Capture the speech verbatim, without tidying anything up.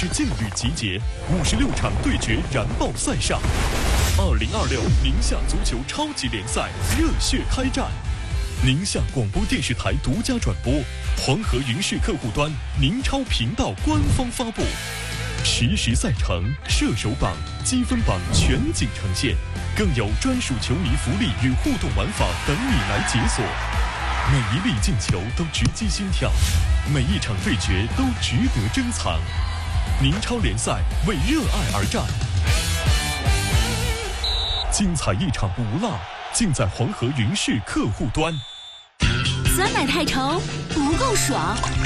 是劲旅集结，五十六场对决燃爆赛上。二零二六宁夏足球超级联赛热血开战，宁夏广播电视台独家转播，黄河云视客户端宁超频道官方发布，实时赛程、射手榜、积分榜全景呈现，更有专属球迷福利与互动玩法等你来解锁。每一粒进球都直击心跳，每一场对决都值得珍藏。宁超联赛为热爱而战，精彩一场不落，尽在黄河云视客户端。 酸奶太稠不够爽，